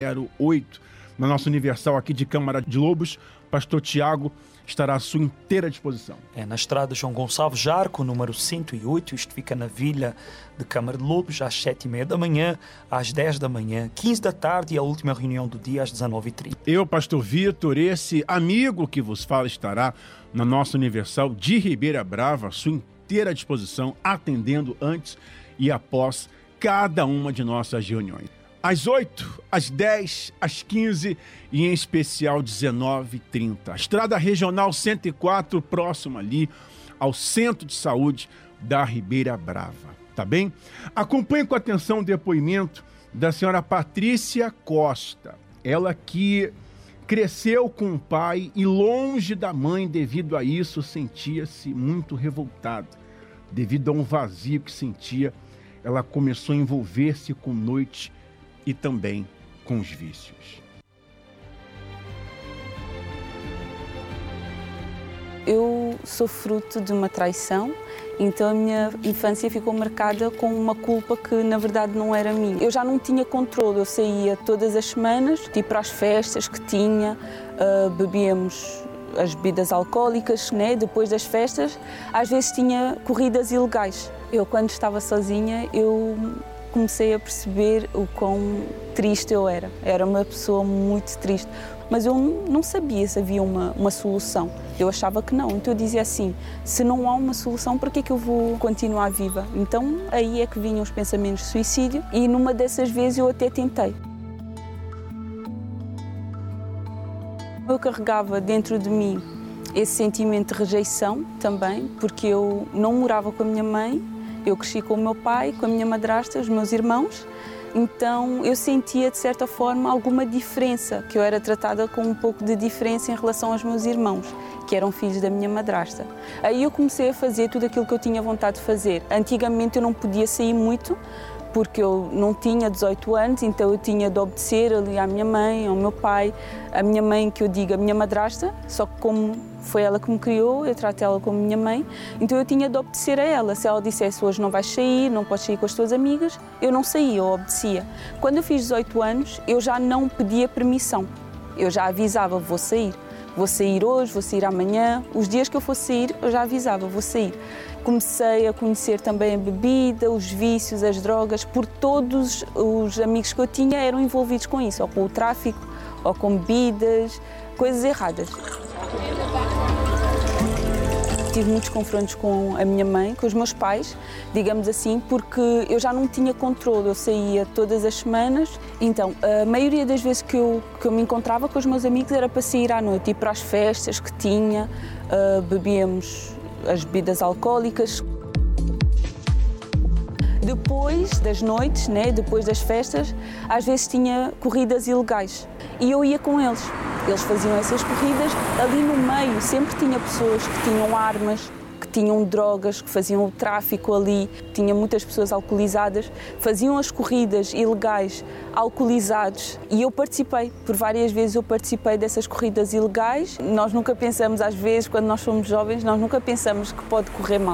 08, na nossa Universal aqui de Câmara de Lobos. Pastor Tiago estará à sua inteira disposição. É na estrada João Gonçalves Jarco, número 108. Isto fica na vila de Câmara de Lobos, às 7h30 da manhã, às 10 da manhã, 15 da tarde e a última reunião do dia às 19h30. Eu, pastor Vitor, esse amigo que vos fala, estará na nossa Universal de Ribeira Brava, à sua inteira disposição, atendendo antes e após cada uma de nossas reuniões. Às 8, às 10, às 15 e em especial 19h30. Estrada Regional 104, próximo ali ao Centro de Saúde da Ribeira Brava. Tá bem? Acompanhe com atenção o depoimento da senhora Patrícia Costa. Ela que cresceu com o pai e longe da mãe, devido a isso sentia-se muito revoltada. Devido a um vazio que sentia, ela começou a envolver-se com noite e também com os vícios. Eu sou fruto de uma traição, então a minha infância ficou marcada com uma culpa que na verdade não era minha. Eu já não tinha controle, eu saía todas as semanas, tipo para as festas que tinha, bebíamos as bebidas alcoólicas, né? Depois das festas, às vezes tinha corridas ilegais. Eu, quando estava sozinha, eu comecei a perceber o quão triste eu era. Era uma pessoa muito triste, mas eu não sabia se havia uma solução. Eu achava que não, então eu dizia assim, se não há uma solução, por que é que eu vou continuar viva? Então aí é que vinham os pensamentos de suicídio e numa dessas vezes eu até tentei. Eu carregava dentro de mim esse sentimento de rejeição também, porque eu não morava com a minha mãe. Eu cresci com o meu pai, com a minha madrasta, os meus irmãos, então eu sentia de certa forma alguma diferença, que eu era tratada com um pouco de diferença em relação aos meus irmãos, que eram filhos da minha madrasta. Aí eu comecei a fazer tudo aquilo que eu tinha vontade de fazer. Antigamente eu não podia sair muito, porque eu não tinha 18 anos, então eu tinha de obedecer ali à minha mãe, ao meu pai, a minha mãe, que eu digo a minha madrasta, só que como foi ela que me criou, eu trato ela como minha mãe, então eu tinha de obedecer a ela. Se ela dissesse hoje não vais sair, não podes sair com as tuas amigas, eu não saía, eu obedecia. Quando eu fiz 18 anos, eu já não pedia permissão, eu já avisava, vou sair hoje, vou sair amanhã, os dias que eu fosse sair, eu já avisava, vou sair. Comecei a conhecer também a bebida, os vícios, as drogas, porque todos os amigos que eu tinha eram envolvidos com isso, ou com o tráfico, ou com bebidas, coisas erradas. Tive muitos confrontos com a minha mãe, com os meus pais, digamos assim, porque eu já não tinha controle, eu saía todas as semanas, então a maioria das vezes que eu me encontrava com os meus amigos era para sair à noite, ir para as festas que tinha, bebíamos as bebidas alcoólicas. Depois das noites, né, depois das festas, às vezes tinha corridas ilegais e eu ia com eles. Eles faziam essas corridas, ali no meio sempre tinha pessoas que tinham armas, que tinham drogas, que faziam o tráfico ali, tinha muitas pessoas alcoolizadas, faziam as corridas ilegais alcoolizados e eu participei, por várias vezes eu participei dessas corridas ilegais. Nós nunca pensamos, às vezes, quando nós somos jovens, nós nunca pensamos que pode correr mal.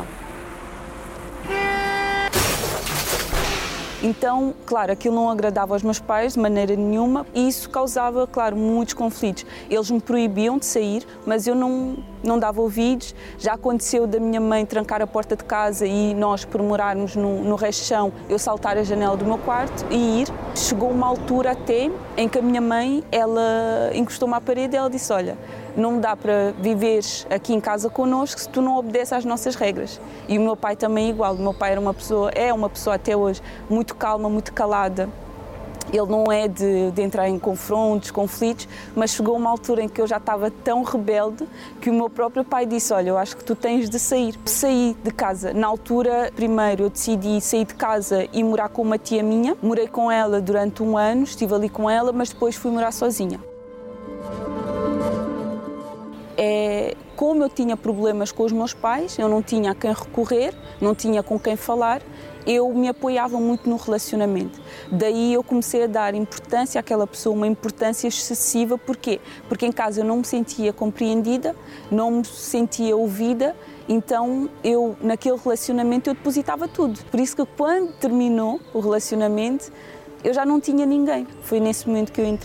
Então, claro, aquilo não agradava aos meus pais de maneira nenhuma e isso causava, claro, muitos conflitos. Eles me proibiam de sair, mas eu não dava ouvidos. Já aconteceu da minha mãe trancar a porta de casa e nós, por morarmos no rechão, eu saltar a janela do meu quarto e ir. Chegou uma altura até em que a minha mãe, ela encostou-me à parede e ela disse, olha, não dá para viveres aqui em casa connosco se tu não obedeces às nossas regras. E o meu pai também é igual. O meu pai é uma pessoa até hoje muito calma, muito calada. Ele não é de entrar em confrontos, conflitos, mas chegou uma altura em que eu já estava tão rebelde que o meu próprio pai disse, olha, eu acho que tu tens de sair. Saí de casa. Na altura, primeiro eu decidi sair de casa e morar com uma tia minha. Morei com ela durante 1 ano, estive ali com ela, mas depois fui morar sozinha. Como eu tinha problemas com os meus pais, eu não tinha a quem recorrer, não tinha com quem falar, eu me apoiava muito no relacionamento. Daí eu comecei a dar importância àquela pessoa, uma importância excessiva. Porquê? Porque em casa eu não me sentia compreendida, não me sentia ouvida, então eu, naquele relacionamento, eu depositava tudo. Por isso que quando terminou o relacionamento, eu já não tinha ninguém. Foi nesse momento que eu entrei